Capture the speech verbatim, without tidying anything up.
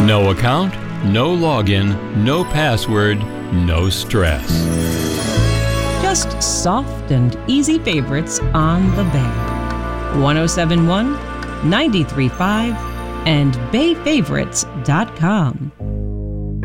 No account, no login, no password, no stress. Just soft and easy favorites on the Bay. one oh seven point one, ninety-three point five, and bay favorites dot com.